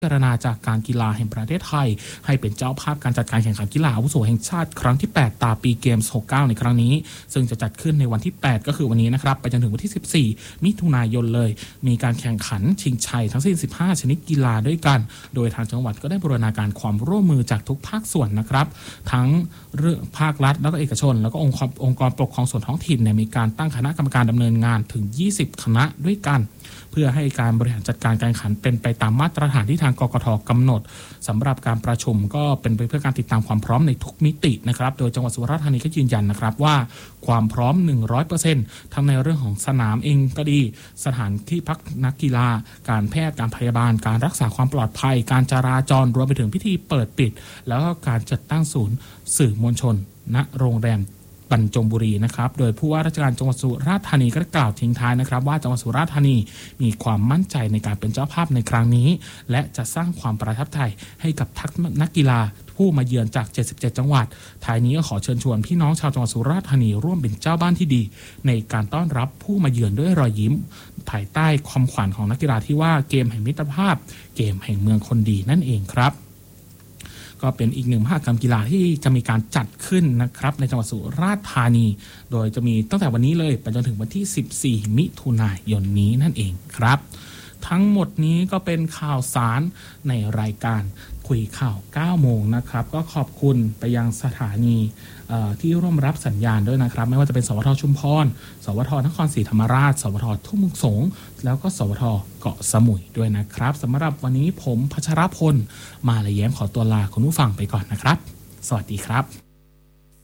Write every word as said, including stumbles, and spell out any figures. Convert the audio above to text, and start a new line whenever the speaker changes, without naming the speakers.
พิจารณาจากการกีฬาแห่งประเทศไทยให้เป็นเจ้าภาพการจัดการแข่งขันกีฬาอาวุโสแห่งชาติครั้งที่แปดตาปีเกมส์หกสิบเก้าในครั้งนี้ซึ่งจะจัดขึ้นในวันที่แปดก็คือวันนี้นะครับไปจนถึงวันที่สิบสี่มิถุนายนเลยมีการแข่งขันชิงชัยทั้งสิ้นสิบห้าชนิดกีฬาด้วยกันโดยทางจังหวัดก็ได้บูรณาการความร่วมมือจากทุกภาคส่วนนะครับทั้งเรื่องภาครัฐแล้วก็เอกชนแล้วก็องค์องค์กรปกครองส่วนท้องถิ่นเนี่ยมีการตั้งคณะกรรมการดำเนินงานถึงยี่สิบคณะด้วยกันเพื่อให้การบริหารจัดการการแข่งขันเป็นไปตามมาตรฐานที่ทางกกท.กำหนดสำหรับการประชุมก็เป็นไปเพื่อการติดตามความพร้อมในทุกมิตินะครับโดยจังหวัดสุราษฎร์ธานีก็ยืนยันนะครับว่าความพร้อม หนึ่งร้อยเปอร์เซ็นต์ ทั้งในเรื่องของสนามเองก็ดีสถานที่พักนักกีฬาการแพทย์การพยาบาลการรักษาความปลอดภัยการจราจรรวมไปถึงพิธีเปิดปิดแล้วก็การจัดตั้งศูนย์สื่อมวลชนณโรงแรมบรรจงบุรีนะครับโดยผู้ว่าราชการจังหวัดสุราษฎร์ธานีก็กล่าวทิ้งท้ายนะครับว่าจังหวัดสุราษฎร์ธานีมีความมั่นใจในการเป็นเจ้าภาพในครั้งนี้และจะสร้างความประทับใจให้กับทักนักกีฬาผู้มาเยือนจากเจ็ดสิบเจ็ดจังหวัดท้ายนี้ก็ขอเชิญชวนพี่น้องชาวจังหวัดสุราษฎร์ธานีร่วมเป็นเจ้าบ้านที่ดีในการต้อนรับผู้มาเยือนด้วยรอยยิ้มภายใต้ความขวัญของนักกีฬาที่ว่าเกมแห่งมิตรภาพเกมแห่งเมืองคนดีนั่นเองครับก็เป็นอีกหนึ่งมหกรรมกีฬาที่จะมีการจัดขึ้นนะครับในจังหวัดสุราษฎร์ธานีโดยจะมีตั้งแต่วันนี้เลยไปจนถึงวันที่สิบสี่มิถุนายนนี้นั่นเองครับทั้งหมดนี้ก็เป็นข่าวสารในรายการคุยข่าวเก้าโมงนะครับก็ขอบคุณไปยังสถานีที่ร่วมรับสัญญาณด้วยนะครับไม่ว่าจะเป็นสวทชุมพรสวทนครศรีธรรมราชสวททุ่งมุกสงแล้วก็สวทเกาะสมุยด้วยนะครับสำหรับวันนี้ผมพัชรพลมาลายแย้มขอตัวลาคุณผู้ฟังไปก่อนนะครับสวัสดีครับ